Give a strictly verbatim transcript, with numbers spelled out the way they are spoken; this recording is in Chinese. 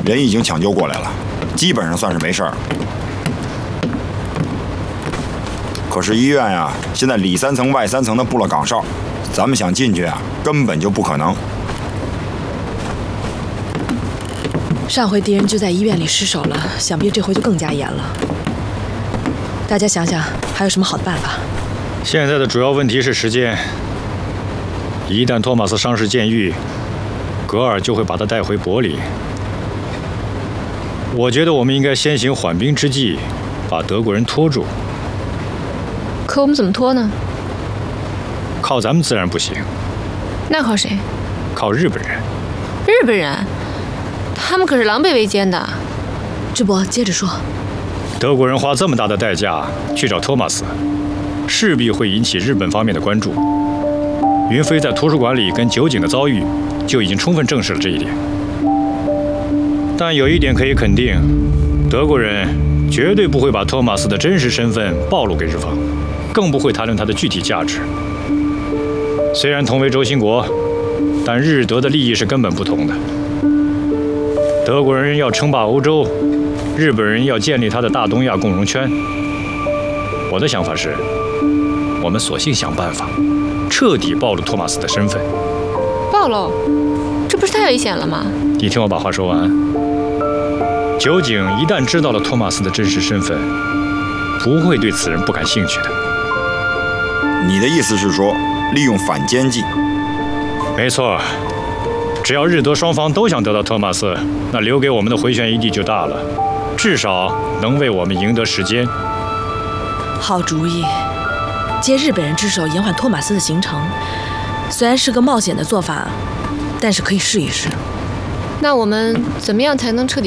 人已经抢救过来了，基本上算是没事儿。可是医院呀，现在里三层外三层的布了岗哨，咱们想进去啊，根本就不可能。 上回敌人就在医院里失手了，想必这回就更加严了。大家想想，还有什么好的办法？ 现在的主要问题是时间。一旦托马斯伤势渐愈，格尔就会把他带回伯里。我觉得我们应该先行缓兵之计，把德国人拖住。 可我们怎么拖呢？ 靠咱们自然不行。 那靠谁？ 靠日本人。 日本人？他们可是狼狈为奸的。 智博，接着说。 德国人花这么大的代价去找托马斯，势必会引起日本方面的关注。云飞在图书馆里跟酒井的遭遇，就已经充分证实了这一点。但有一点可以肯定，德国人绝对不会把托马斯的真实身份暴露给日方，更不会谈论他的具体价值。虽然同为轴心国，但日德的利益是根本不同的。德国人要称霸欧洲，日本人要建立他的大东亚共荣圈。我的想法是，我们索性想办法彻底暴露托马斯的身份。 暴露？这不是太危险了吗？ 你听我把话说完。酒井一旦知道了托马斯的真实身份，不会对此人不感兴趣的。 你的意思是说，利用反间计？ 没错。只要日德双方都想得到托马斯，那留给我们的回旋余地就大了，至少能为我们赢得时间。 好主意，借日本人之手延缓托马斯的行程，虽然是个冒险的做法，但是可以试一试。 那我们怎么样才能彻底